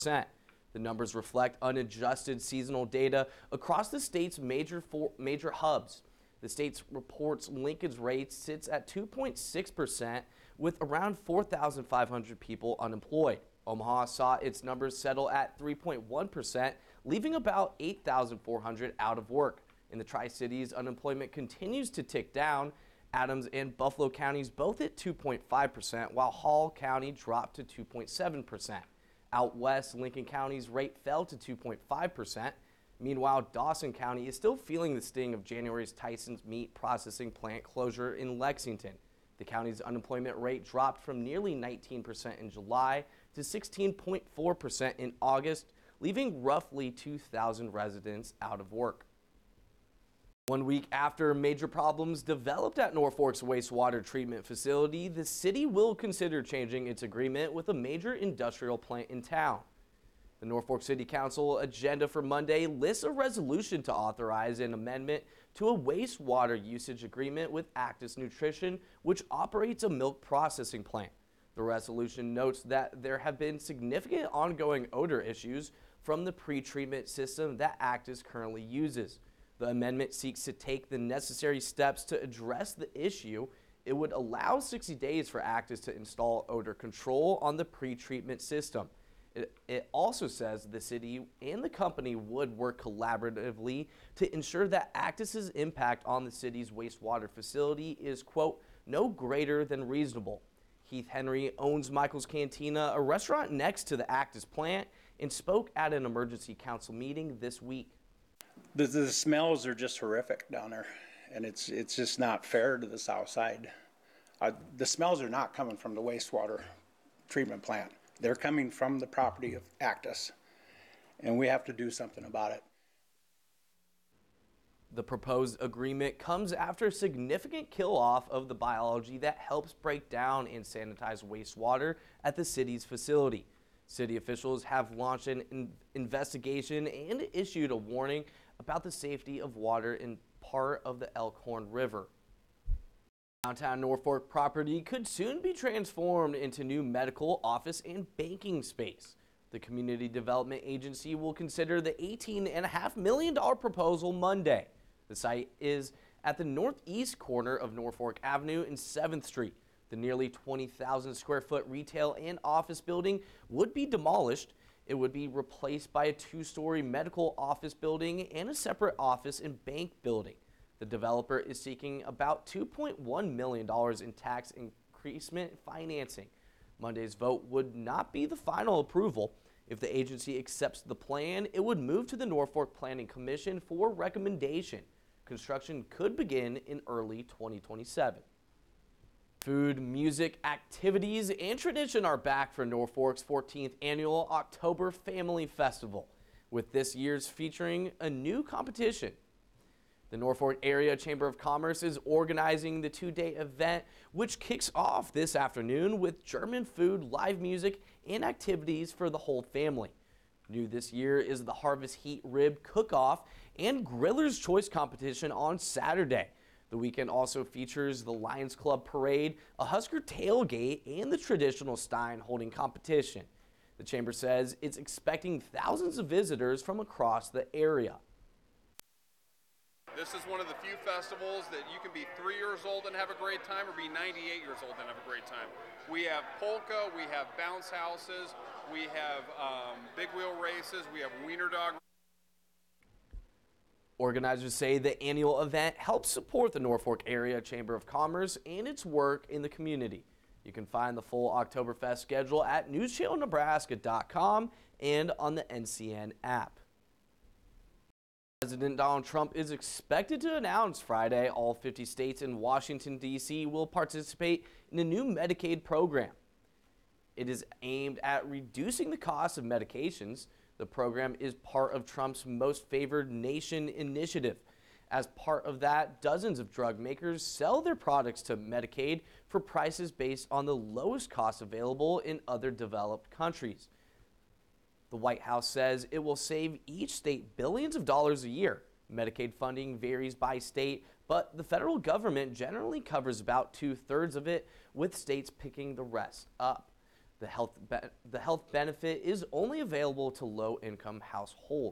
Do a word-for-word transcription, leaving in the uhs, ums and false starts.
The numbers reflect unadjusted seasonal data across the state's major four, major hubs. The state reports Lincoln's rate sits at two point six percent with around four thousand five hundred people unemployed. Omaha saw its numbers settle at three point one percent, leaving about eight thousand four hundred out of work. In the Tri-Cities, unemployment continues to tick down. Adams and Buffalo counties both at two point five percent, while Hall County dropped to two point seven percent. Out west, Lincoln County's rate fell to two point five percent. Meanwhile, Dawson County is still feeling the sting of January's Tyson's meat processing plant closure in Lexington. The county's unemployment rate dropped from nearly nineteen percent in July to sixteen point four percent in August, leaving roughly two thousand residents out of work. One week after major problems developed at Norfolk's wastewater treatment facility, the city will consider changing its agreement with a major industrial plant in town. The Norfolk City Council agenda for Monday lists a resolution to authorize an amendment to a wastewater usage agreement with Actis Nutrition, which operates a milk processing plant. The resolution notes that there have been significant ongoing odor issues from the pre-treatment system that Actis currently uses. The amendment seeks to take the necessary steps to address the issue. It would allow sixty days for Actis to install odor control on the pre-treatment system. It, it also says the city and the company would work collaboratively to ensure that Actis's impact on the city's wastewater facility is, quote, no greater than reasonable. Heath Henry owns Michael's Cantina, a restaurant next to the Actis plant, and spoke at an emergency council meeting this week. The, the smells are just horrific down there, and it's it's just not fair to the south side. Uh, the smells are not coming from the wastewater treatment plant. They're coming from the property of Actis, and we have to do something about it. The proposed agreement comes after significant kill-off of the biology that helps break down and sanitize wastewater at the city's facility. City officials have launched an in investigation and issued a warning about the safety of water in part of the Elkhorn River. Downtown Norfolk property could soon be transformed into new medical, office, and banking space. The Community Development Agency will consider the eighteen point five million dollars proposal Monday. The site is at the northeast corner of Norfolk Avenue and seventh Street. The nearly twenty thousand square foot retail and office building would be demolished. It would be replaced by a two-story medical office building and a separate office and bank building. The developer is seeking about two point one million dollars in tax increasement financing. Monday's vote would not be the final approval. If the agency accepts the plan, it would move to the Norfolk Planning Commission for recommendation. Construction could begin in early twenty twenty-seven. Food, music, activities, and tradition are back for Norfolk's fourteenth annual October Family Festival, with this year's featuring a new competition. The Norfolk Area Chamber of Commerce is organizing the two-day event, which kicks off this afternoon with German food, live music, and activities for the whole family. New this year is the Harvest Heat Rib Cook-Off and Griller's Choice competition on Saturday. The weekend also features the Lions Club Parade, a Husker tailgate, and the traditional Stein holding competition. The Chamber says it's expecting thousands of visitors from across the area. This is one of the few festivals that you can be three years old and have a great time or be ninety-eight years old and have a great time. We have polka, we have bounce houses, we have um, big wheel races, we have wiener dog. Organizers say the annual event helps support the Norfolk Area Chamber of Commerce and its work in the community. You can find the full Oktoberfest schedule at news channel nebraska dot com and on the N C N app. President Donald Trump is expected to announce Friday all fifty states and Washington, D C will participate in a new Medicaid program. It is aimed at reducing the cost of medications. The program is part of Trump's Most Favored Nation initiative. As part of that, dozens of drug makers sell their products to Medicaid for prices based on the lowest cost available in other developed countries. The White House says it will save each state billions of dollars a year. Medicaid funding varies by state, but the federal government generally covers about two-thirds of it, with states picking the rest up. The health, be- the health benefit is only available to low-income households.